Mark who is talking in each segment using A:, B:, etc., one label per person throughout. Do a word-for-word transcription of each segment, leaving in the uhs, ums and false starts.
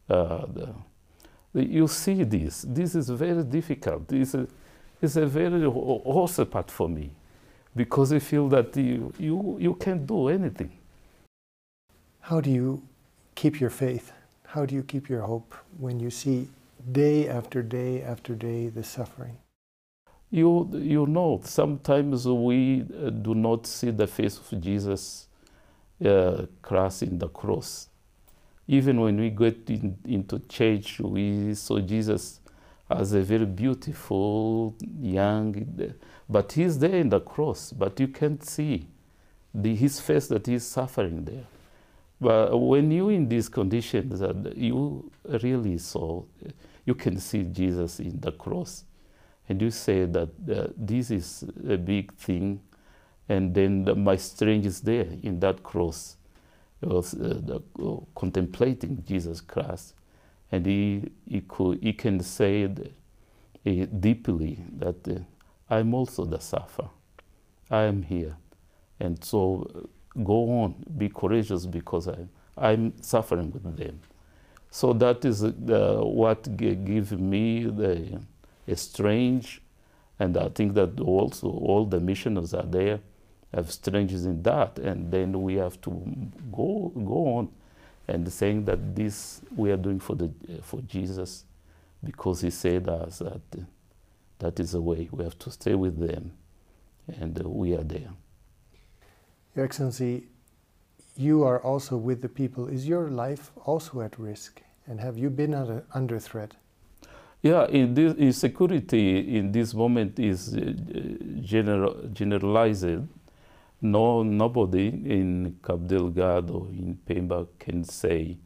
A: Uh, the, you see this. This is very difficult. This is, it's a very awesome part for me, because I feel that you, you, you can't do anything.
B: How do you keep your faith? How do you keep your hope when you see day after day after day the suffering?
A: You, you know, sometimes we uh, do not see the face of Jesus uh, Christ in the cross. Even when we get in, into church, we saw Jesus as a very beautiful, young, but he's there in the cross, but you can't see the, his face that he's suffering there. But when you're in these conditions, uh, you really saw, you can see Jesus in the cross. And you say that uh, this is a big thing, and then the, my strength is there in that cross. It was uh, the, uh, contemplating Jesus Christ, and he he could he can say that, uh, deeply that uh, I'm also the sufferer. I am here, and so uh, go on, be courageous, because I I'm suffering with them. So that is uh, what gives me the a strange, and I think that also all the missionaries are there have strangers in that, and then we have to go go on and saying that this we are doing for the for Jesus, because he said us that uh, that is the way we have to stay with them, and uh, we are there.
B: Your Excellency, you are also with the people. Is your life also at risk, and have you been under, under threat?
A: Yeah, in this in security in this moment is uh, general, generalized. No, nobody in Cabo Delgado, in Pemba, can say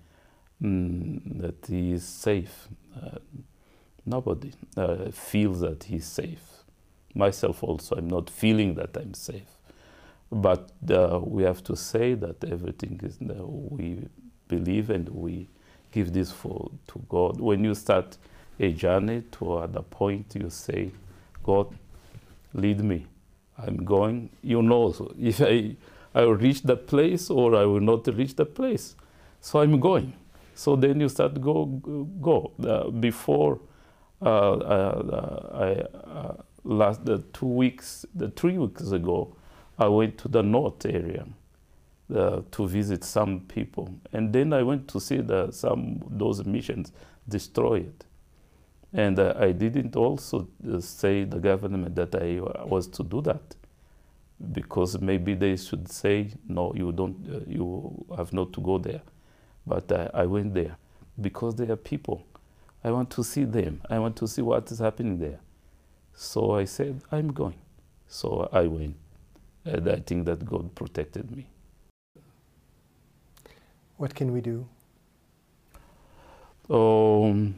A: mm, that he is safe. Uh, nobody uh, feels that he's safe. Myself also, I'm not feeling that I'm safe. But uh, we have to say that everything is, uh, we believe and we give this for to God. When you start a journey to another point, you say, God, lead me. I'm going, you know, so if I, I will reach that place or I will not reach that place. So I'm going. So then you start go, go. Uh, before uh, uh, I, uh, last the two weeks, the three weeks ago, I went to the north area uh, to visit some people. And then I went to see the, some those missions destroyed. And uh, I didn't also uh, say the government that I uh, was to do that, because maybe they should say, no, you don't, uh, you have not to go there. But uh, I went there because they are people. I want to see them. I want to see what is happening there. So I said, I'm going. So I went. And I think that God protected me.
B: What can we do?
A: Um,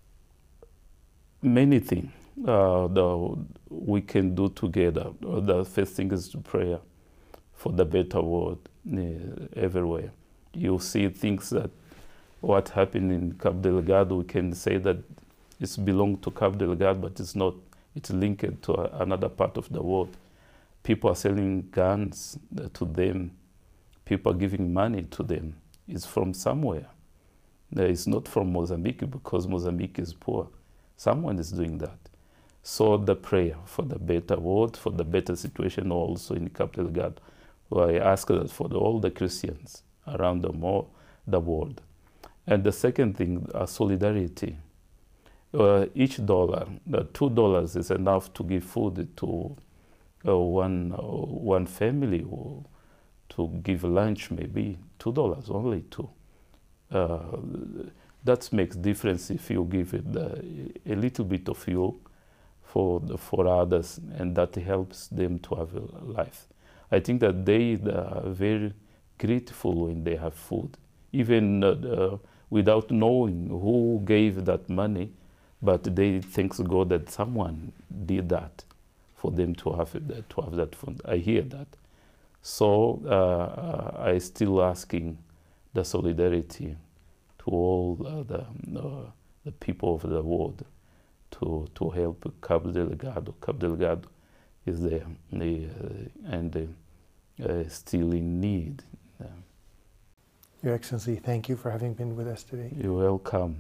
A: many things uh, the, we can do together. The first thing is prayer for the better world uh, everywhere. You see things that what happened in Cabo Delgado, we can say that it's belong to Cabo Delgado, but it's not. It's linked to a, another part of the world. People are selling guns uh, to them. People are giving money to them. It's from somewhere. Uh, it's not from Mozambique, because Mozambique is poor. Someone is doing that. So the prayer for the better world, for the better situation also in Cabo Delgado. I ask that for the, all the Christians around the, more, the world. And the second thing, uh, solidarity. Uh, each dollar, the two dollars is enough to give food to uh, one, uh, one family, or to give lunch maybe, two dollars only two. Uh, that makes difference if you give it uh, a little bit of you for, the, for others, and that helps them to have a life. I think that they are very grateful when they have food, even uh, uh, without knowing who gave that money, but they thank God that someone did that for them to have it, to have that food. I hear that. So uh, I still asking the solidarity to all uh, the, uh, the people of the world to, to help Cabo Delgado. Cabo Delgado is there uh, and uh, uh, still in need. Uh.
B: Your Excellency, thank you for having been with us today.
A: You're welcome.